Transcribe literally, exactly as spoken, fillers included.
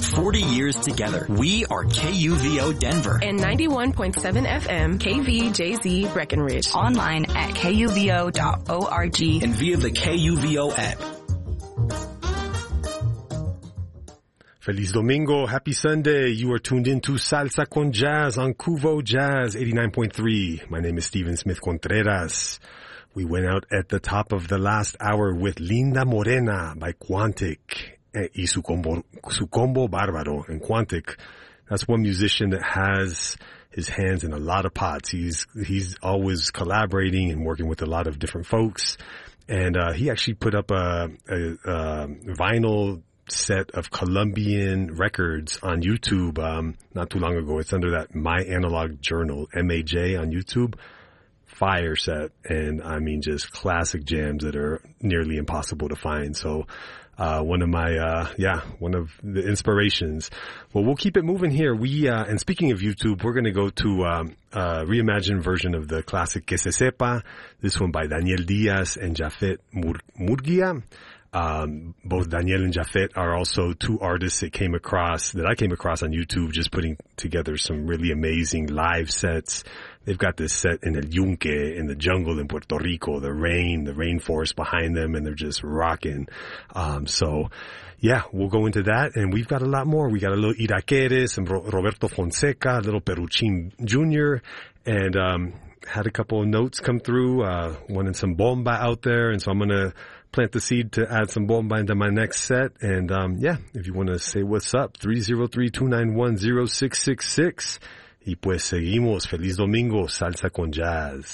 forty years together. We are K U V O Denver. And ninety-one point seven F M K V J Z Breckenridge. Online at K U V O dot org. And via the K U V O app. Feliz Domingo, happy Sunday. You are tuned into Salsa con Jazz on Kuvo Jazz eighty-nine point three. My name is Steven Smith Contreras. We went out at the top of the last hour with Linda Morena by Quantic y su combo, su combo bárbaro. And Quantic, that's one musician that has his hands in a lot of pots. He's, he's always collaborating and working with a lot of different folks. And, uh, he actually put up a, a, a vinyl set of Colombian records on YouTube, um, not too long ago. It's under that My Analog Journal, M A J on YouTube. Fire set. And I mean, just classic jams that are nearly impossible to find. So, uh, one of my, uh, yeah, one of the inspirations. Well, we'll keep it moving here. We, uh, and speaking of YouTube, we're going to go to, um, a reimagined version of the classic Que Se Sepa. This one by Daniel Diaz and Jafet Mur- Murguia. Um, both Daniel and Jafet are also two artists that came across, that I came across on YouTube, just putting together some really amazing live sets. They've got this set in El Yunque, in the jungle in Puerto Rico, the rain, the rainforest behind them, and they're just rocking. Um, so, yeah, we'll go into that, and we've got a lot more. We got a little Iraquere, some Ro- Roberto Fonseca, a little Peruchin Junior, and, um, had a couple of notes come through, uh, wanted some bomba out there, and so I'm gonna plant the seed to add some bomba into my next set. And, um, yeah, if you want to say what's up, three oh three, two nine one, oh six six six. Y pues seguimos. Feliz Domingo, Salsa con Jazz.